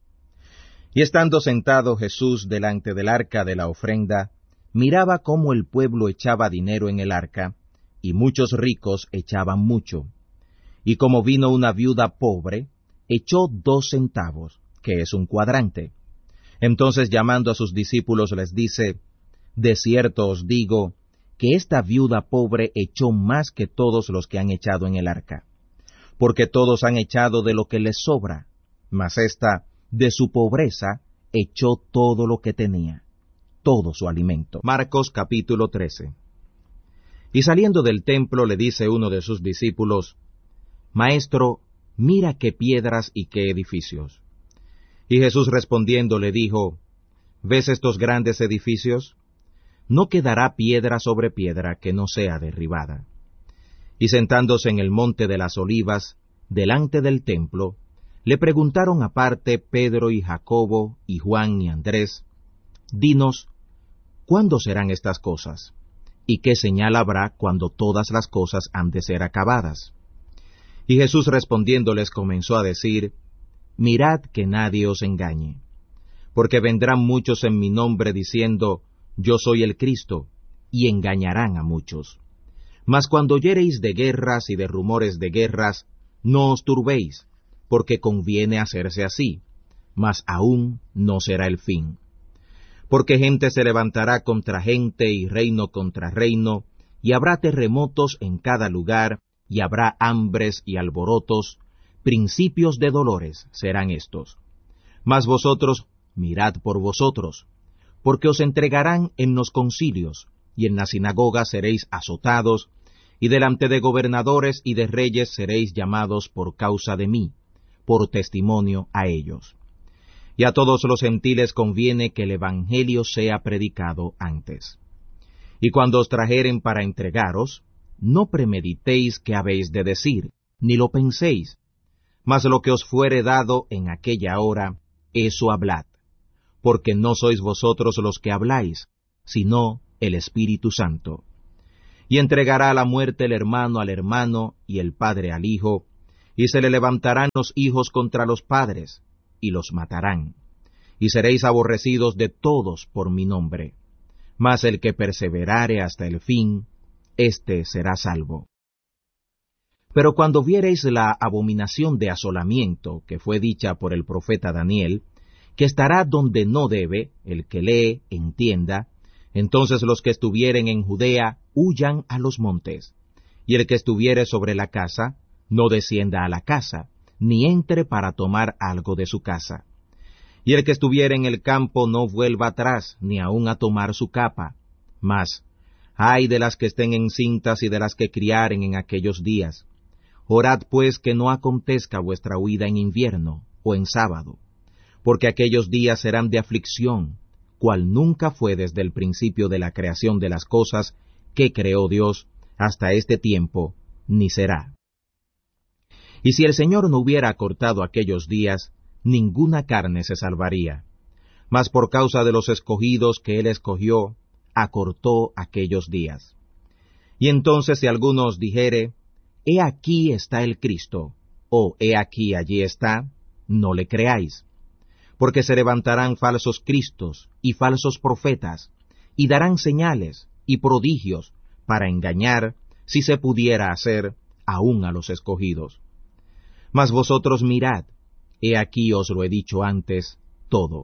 Y estando sentado Jesús delante del arca de la ofrenda, miraba cómo el pueblo echaba dinero en el arca, y muchos ricos echaban mucho. Y como vino una viuda pobre, echó 2 centavos, que es un cuadrante. Entonces llamando a sus discípulos les dice, De cierto os digo, que esta viuda pobre echó más que todos los que han echado en el arca. Porque todos han echado de lo que les sobra, mas ésta, de su pobreza, echó todo lo que tenía, todo su alimento. Marcos capítulo 13. Y saliendo del templo le dice uno de sus discípulos, Maestro, mira qué piedras y qué edificios. Y Jesús respondiendo le dijo, ¿Ves estos grandes edificios? No quedará piedra sobre piedra que no sea derribada. Y sentándose en el monte de las Olivas, delante del templo, le preguntaron aparte Pedro y Jacobo y Juan y Andrés, Dinos, ¿cuándo serán estas cosas? ¿Y qué señal habrá cuando todas las cosas han de ser acabadas? Y Jesús respondiéndoles comenzó a decir, Mirad que nadie os engañe, porque vendrán muchos en mi nombre diciendo, Yo soy el Cristo, y engañarán a muchos. Mas cuando oyereis de guerras y de rumores de guerras, no os turbéis, porque conviene hacerse así, mas aún no será el fin. Porque gente se levantará contra gente y reino contra reino, y habrá terremotos en cada lugar, y habrá hambres y alborotos, principios de dolores serán estos. Mas vosotros mirad por vosotros, porque os entregarán en los concilios, y en las sinagogas seréis azotados, y delante de gobernadores y de reyes seréis llamados por causa de mí, por testimonio a ellos. Y a todos los gentiles conviene que el evangelio sea predicado antes. Y cuando os trajeren para entregaros, no premeditéis qué habéis de decir, ni lo penséis, mas lo que os fuere dado en aquella hora, eso hablad, porque no sois vosotros los que habláis, sino el Espíritu Santo. Y entregará a la muerte el hermano al hermano, y el padre al hijo, y se le levantarán los hijos contra los padres, y los matarán. Y seréis aborrecidos de todos por mi nombre. Mas el que perseverare hasta el fin, éste será salvo. Pero cuando viereis la abominación de asolamiento que fue dicha por el profeta Daniel, que estará donde no debe, el que lee, entienda, entonces los que estuvieren en Judea huyan a los montes, y el que estuviere sobre la casa, no descienda a la casa, ni entre para tomar algo de su casa. Y el que estuviere en el campo no vuelva atrás, ni aun a tomar su capa. Mas, ay de las que estén encintas y de las que criaren en aquellos días. Orad pues que no acontezca vuestra huida en invierno, o en sábado, porque aquellos días serán de aflicción, cual nunca fue desde el principio de la creación de las cosas que creó Dios hasta este tiempo, ni será. Y si el Señor no hubiera acortado aquellos días, ninguna carne se salvaría. Mas por causa de los escogidos que Él escogió, acortó aquellos días. Y entonces si alguno os dijere, he aquí está el Cristo, o he aquí allí está, no le creáis. Porque se levantarán falsos cristos y falsos profetas, y darán señales y prodigios para engañar, si se pudiera hacer, aún a los escogidos. Mas vosotros mirad, he aquí os lo he dicho antes, todo.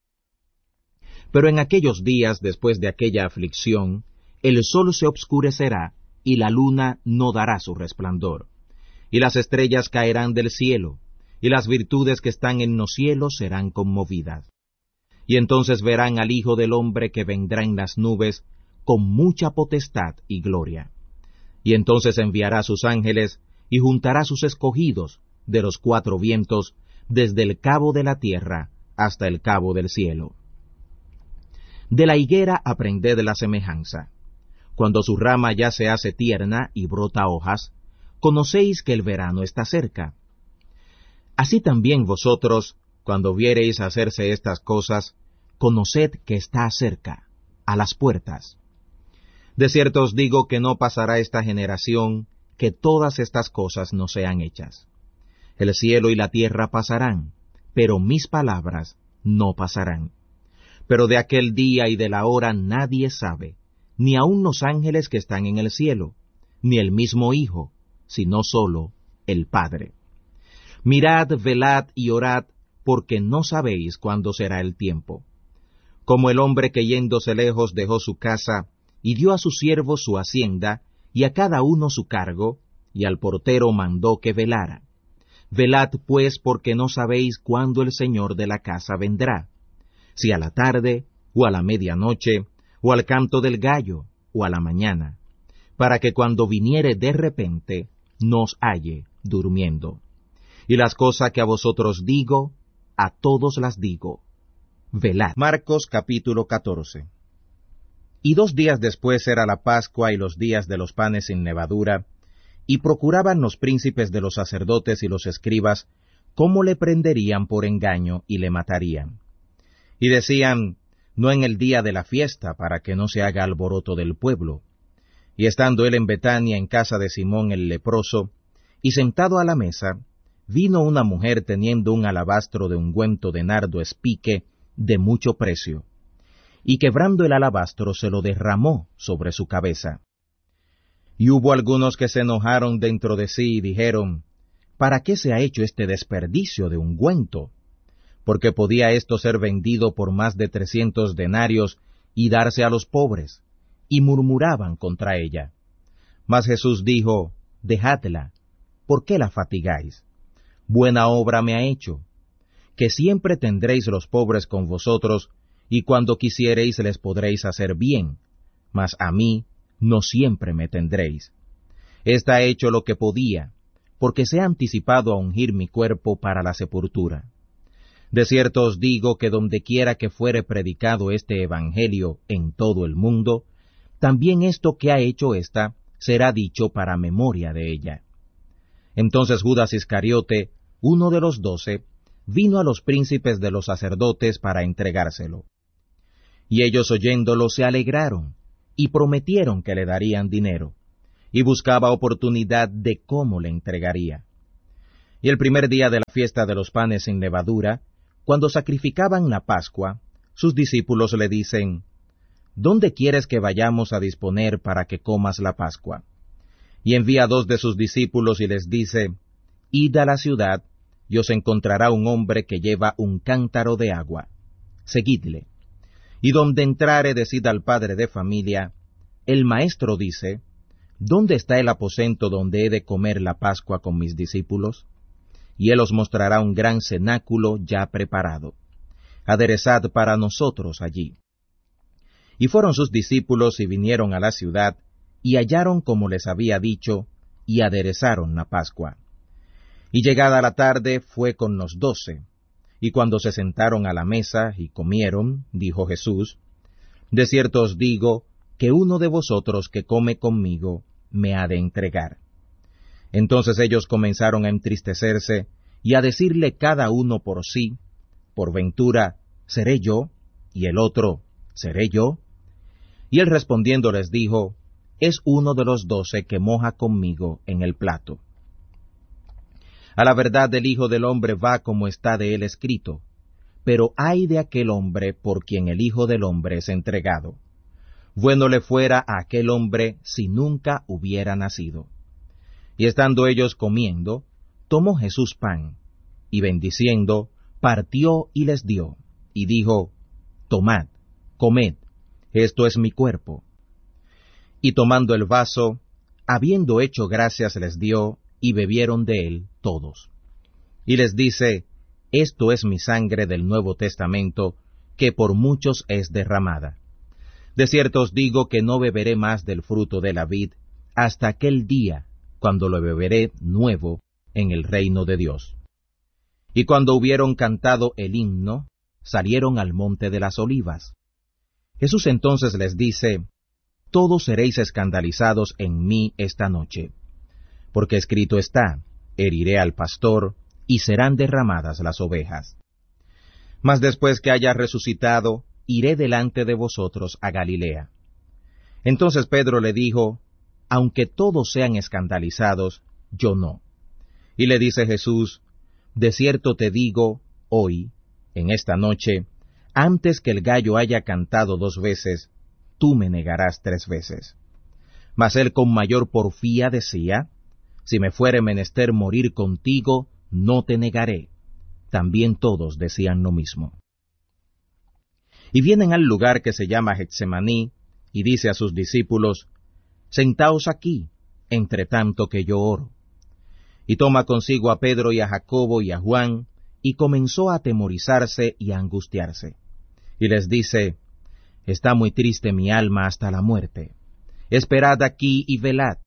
Pero en aquellos días, después de aquella aflicción, el sol se obscurecerá, y la luna no dará su resplandor, y las estrellas caerán del cielo, y las virtudes que están en los cielos serán conmovidas. Y entonces verán al Hijo del Hombre que vendrá en las nubes con mucha potestad y gloria. Y entonces enviará sus ángeles, y juntará sus escogidos de los cuatro vientos, desde el cabo de la tierra hasta el cabo del cielo. De la higuera aprended la semejanza. Cuando su rama ya se hace tierna y brota hojas, conocéis que el verano está cerca. Así también vosotros, cuando viereis hacerse estas cosas, conoced que está cerca, a las puertas. De cierto os digo que no pasará esta generación, que todas estas cosas no sean hechas. El cielo y la tierra pasarán, pero mis palabras no pasarán. Pero de aquel día y de la hora nadie sabe, ni aun los ángeles que están en el cielo, ni el mismo Hijo, sino solo el Padre. Mirad, velad y orad, porque no sabéis cuándo será el tiempo. Como el hombre que yéndose lejos dejó su casa, y dio a sus siervos su hacienda, y a cada uno su cargo, y al portero mandó que velara. Velad pues, porque no sabéis cuándo el Señor de la casa vendrá, si a la tarde, o a la medianoche, o al canto del gallo, o a la mañana, para que cuando viniere de repente, nos halle durmiendo. Y las cosas que a vosotros digo, a todos las digo. Velad. Marcos capítulo 14. Y 2 días después era la Pascua y los días de los panes sin levadura, y procuraban los príncipes de los sacerdotes y los escribas cómo le prenderían por engaño y le matarían. Y decían, no en el día de la fiesta, para que no se haga alboroto del pueblo. Y estando él en Betania en casa de Simón el leproso, y sentado a la mesa, vino una mujer teniendo un alabastro de ungüento de nardo espique de mucho precio, y quebrando el alabastro se lo derramó sobre su cabeza. Y hubo algunos que se enojaron dentro de sí y dijeron, ¿para qué se ha hecho este desperdicio de ungüento? Porque podía esto ser vendido por más de 300 denarios y darse a los pobres, y murmuraban contra ella. Mas Jesús dijo, dejadla, ¿por qué la fatigáis? Buena obra me ha hecho, que siempre tendréis los pobres con vosotros, y cuando quisiereis les podréis hacer bien, mas a mí no siempre me tendréis. Esta ha hecho lo que podía, porque se ha anticipado a ungir mi cuerpo para la sepultura. De cierto os digo que dondequiera que fuere predicado este evangelio en todo el mundo, también esto que ha hecho ésta será dicho para memoria de ella. Entonces Judas Iscariote, uno de los 12, vino a los príncipes de los sacerdotes para entregárselo. Y ellos oyéndolo se alegraron, y prometieron que le darían dinero, y buscaba oportunidad de cómo le entregaría. Y el primer día de la fiesta de los panes sin levadura, cuando sacrificaban la Pascua, sus discípulos le dicen, ¿Dónde quieres que vayamos a disponer para que comas la Pascua? Y envía 2 de sus discípulos y les dice, Id a la ciudad, y os encontrará un hombre que lleva un cántaro de agua. Seguidle. Y donde entrare, decid al padre de familia, el maestro dice, ¿dónde está el aposento donde he de comer la Pascua con mis discípulos? Y él os mostrará un gran cenáculo ya preparado. Aderezad para nosotros allí. Y fueron sus discípulos y vinieron a la ciudad, y hallaron como les había dicho, y aderezaron la Pascua. Y llegada la tarde fue con los 12, y cuando se sentaron a la mesa y comieron, dijo Jesús, de cierto os digo, que uno de vosotros que come conmigo me ha de entregar. Entonces ellos comenzaron a entristecerse, y a decirle cada uno por sí, por ventura, ¿seré yo? Y el otro, ¿seré yo? Y él respondiendo les dijo, es uno de los 12 que moja conmigo en el plato. A la verdad el Hijo del Hombre va como está de él escrito, pero ay de aquel hombre por quien el Hijo del Hombre es entregado. Bueno le fuera a aquel hombre si nunca hubiera nacido. Y estando ellos comiendo, tomó Jesús pan, y bendiciendo, partió y les dio, y dijo, Tomad, comed, esto es mi cuerpo. Y tomando el vaso, habiendo hecho gracias les dio, y bebieron de él todos. Y les dice, esto es mi sangre del Nuevo Testamento, que por muchos es derramada. De cierto os digo que no beberé más del fruto de la vid, hasta aquel día, cuando lo beberé nuevo en el reino de Dios. Y cuando hubieron cantado el himno, salieron al monte de las olivas. Jesús entonces les dice, todos seréis escandalizados en mí esta noche, porque escrito está, heriré al pastor, y serán derramadas las ovejas. Mas después que haya resucitado, iré delante de vosotros a Galilea. Entonces Pedro le dijo, aunque todos sean escandalizados, yo no. Y le dice Jesús, de cierto te digo, hoy, en esta noche, antes que el gallo haya cantado 2 veces, tú me negarás 3 veces. Mas él con mayor porfía decía, si me fuere menester morir contigo, no te negaré. También todos decían lo mismo. Y vienen al lugar que se llama Getsemaní, y dice a sus discípulos, sentaos aquí, entre tanto que yo oro. Y toma consigo a Pedro y a Jacobo y a Juan, y comenzó a atemorizarse y a angustiarse. Y les dice, está muy triste mi alma hasta la muerte. Esperad aquí y velad.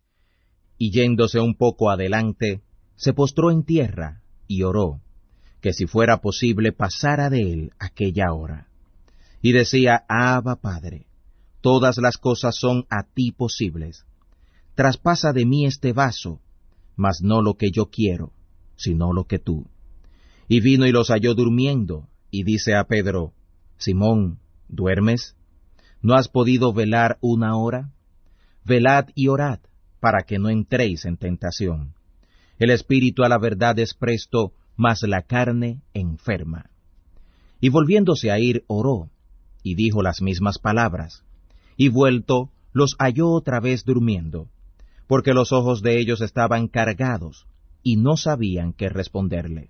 Y yéndose un poco adelante, se postró en tierra y oró, que si fuera posible pasara de él aquella hora. Y decía, Abba Padre, todas las cosas son a ti posibles. Traspasa de mí este vaso, mas no lo que yo quiero, sino lo que tú. Y vino y los halló durmiendo, y dice a Pedro, Simón, ¿duermes? ¿No has podido velar 1 hora? Velad y orad, para que no entréis en tentación. El espíritu a la verdad es presto, mas la carne enferma. Y volviéndose a ir, oró, y dijo las mismas palabras. Y vuelto, los halló otra vez durmiendo, porque los ojos de ellos estaban cargados, y no sabían qué responderle.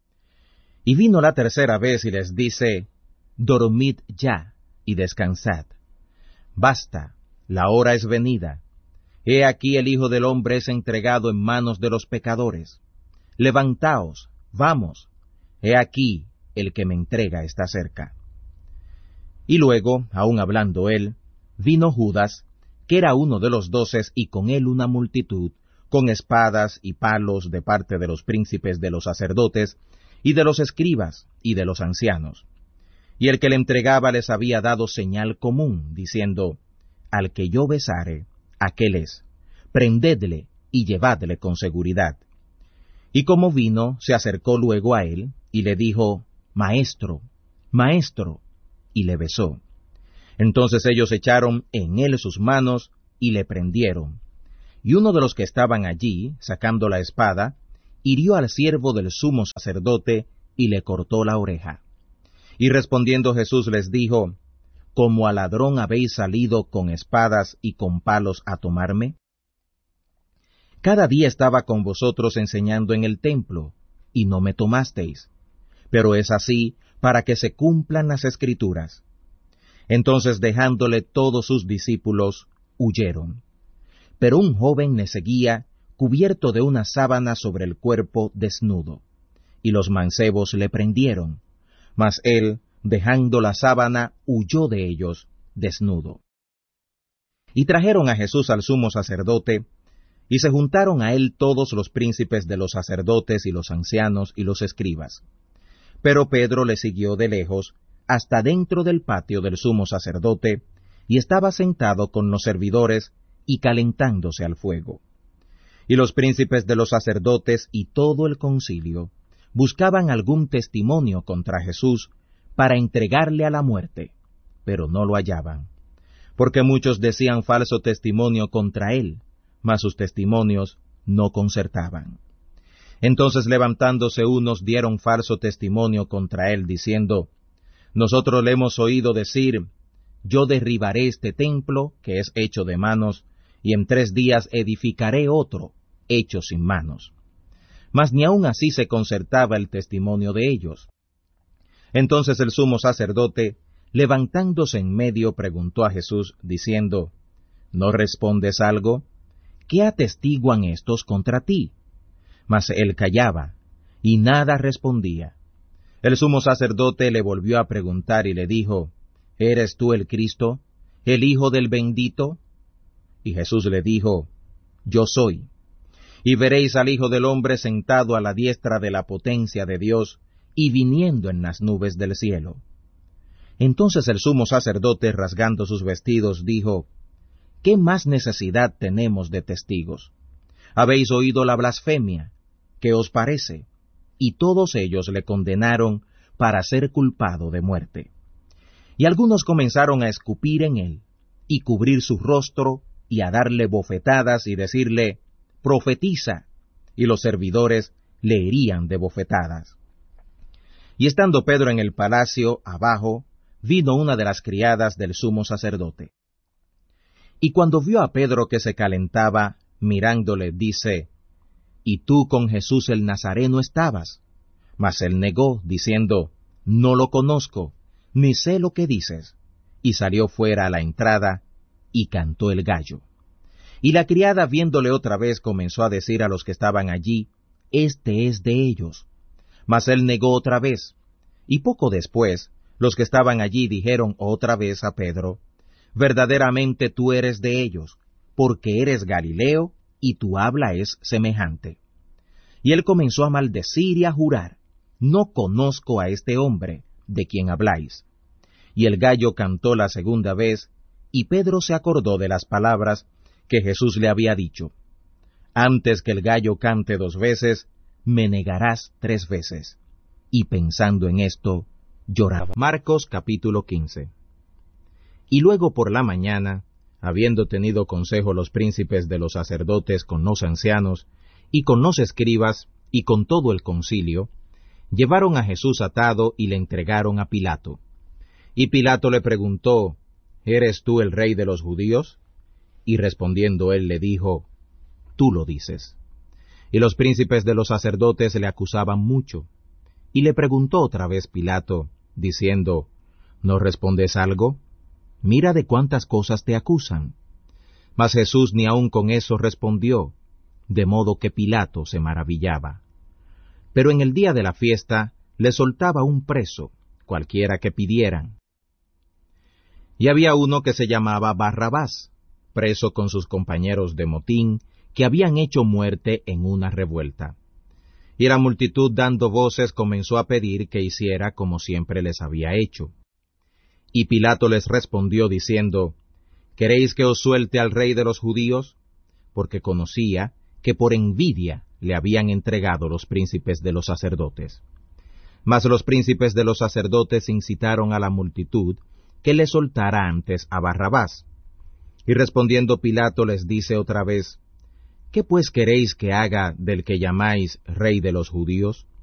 Y vino la tercera vez y les dice, dormid ya, y descansad. Basta, la hora es venida. He aquí el Hijo del Hombre es entregado en manos de los pecadores. Levantaos, vamos, he aquí el que me entrega está cerca. Y luego, aun hablando él, vino Judas, que era uno de los 12, y con él una multitud, con espadas y palos de parte de los príncipes de los sacerdotes, y de los escribas, y de los ancianos. Y el que le entregaba les había dado señal común, diciendo, al que yo besare, aquel es, prendedle y llevadle con seguridad. Y como vino, se acercó luego a él, y le dijo, Maestro, Maestro, y le besó. Entonces ellos echaron en él sus manos y le prendieron. Y uno de los que estaban allí, sacando la espada, hirió al siervo del sumo sacerdote y le cortó la oreja. Y respondiendo Jesús les dijo, ¿como a ladrón habéis salido con espadas y con palos a tomarme? Cada día estaba con vosotros enseñando en el templo, y no me tomasteis. Pero es así para que se cumplan las Escrituras. Entonces dejándole todos sus discípulos, huyeron. Pero un joven le seguía, cubierto de una sábana sobre el cuerpo, desnudo. Y los mancebos le prendieron, mas él, dejando la sábana, huyó de ellos, desnudo. Y trajeron a Jesús al sumo sacerdote, y se juntaron a él todos los príncipes de los sacerdotes y los ancianos y los escribas. Pero Pedro le siguió de lejos, hasta dentro del patio del sumo sacerdote, y estaba sentado con los servidores y calentándose al fuego. Y los príncipes de los sacerdotes y todo el concilio buscaban algún testimonio contra Jesús para entregarle a la muerte, pero no lo hallaban, porque muchos decían falso testimonio contra él, mas sus testimonios no concertaban. Entonces levantándose unos dieron falso testimonio contra él, diciendo, nosotros le hemos oído decir, yo derribaré este templo, que es hecho de manos, y en 3 días edificaré otro, hecho sin manos. Mas ni aun así se concertaba el testimonio de ellos. Entonces el sumo sacerdote, levantándose en medio, preguntó a Jesús, diciendo, ¿no respondes algo? ¿Qué atestiguan estos contra ti? Mas él callaba, y nada respondía. El sumo sacerdote le volvió a preguntar y le dijo, ¿eres tú el Cristo, el Hijo del Bendito? Y Jesús le dijo, yo soy. Y veréis al Hijo del Hombre sentado a la diestra de la potencia de Dios, y viniendo en las nubes del cielo. Entonces el sumo sacerdote, rasgando sus vestidos, dijo, ¿qué más necesidad tenemos de testigos? Habéis oído la blasfemia, ¿qué os parece? Y todos ellos le condenaron para ser culpado de muerte. Y algunos comenzaron a escupir en él, y cubrir su rostro, y a darle bofetadas, y decirle, profetiza, y los servidores le herían de bofetadas. Y estando Pedro en el palacio, abajo, vino una de las criadas del sumo sacerdote. Y cuando vio a Pedro que se calentaba, mirándole, dice, ¿y tú con Jesús el Nazareno estabas? Mas él negó, diciendo, no lo conozco, ni sé lo que dices. Y salió fuera a la entrada, y cantó el gallo. Y la criada, viéndole otra vez, comenzó a decir a los que estaban allí, este es de ellos. Mas él negó otra vez. Y poco después, los que estaban allí dijeron otra vez a Pedro, verdaderamente tú eres de ellos, porque eres Galileo, y tu habla es semejante. Y él comenzó a maldecir y a jurar, no conozco a este hombre, de quien habláis. Y el gallo cantó la segunda vez, y Pedro se acordó de las palabras que Jesús le había dicho, antes que el gallo cante 2 veces, me negarás 3 veces. Y pensando en esto, lloraba. Marcos capítulo 15. Y luego por la mañana, habiendo tenido consejo los príncipes de los sacerdotes con los ancianos, y con los escribas, y con todo el concilio, llevaron a Jesús atado y le entregaron a Pilato. Y Pilato le preguntó, ¿eres tú el rey de los judíos? Y respondiendo él le dijo, tú lo dices. Y los príncipes de los sacerdotes le acusaban mucho. Y le preguntó otra vez Pilato, diciendo, ¿no respondes algo? Mira de cuántas cosas te acusan. Mas Jesús ni aun con eso respondió, de modo que Pilato se maravillaba. Pero en el día de la fiesta le soltaba un preso, cualquiera que pidieran. Y había uno que se llamaba Barrabás, preso con sus compañeros de motín, que habían hecho muerte en una revuelta. Y la multitud dando voces comenzó a pedir que hiciera como siempre les había hecho. Y Pilato les respondió diciendo, ¿queréis que os suelte al rey de los judíos? Porque conocía que por envidia le habían entregado los príncipes de los sacerdotes. Mas los príncipes de los sacerdotes incitaron a la multitud que le soltara antes a Barrabás. Y respondiendo Pilato les dice otra vez, ¿qué pues queréis que haga del que llamáis rey de los judíos?